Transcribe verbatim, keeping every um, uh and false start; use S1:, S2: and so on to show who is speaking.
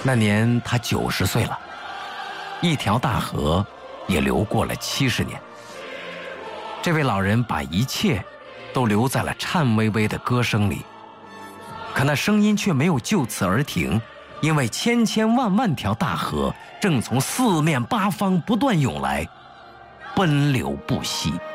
S1: 那年他九十岁了，一条大河也流过了七十年。这位老人把一切都留在了颤巍巍的歌声里，可那声音却没有就此而停，因为千千万万条大河正从四面八方不断涌来，奔流不息。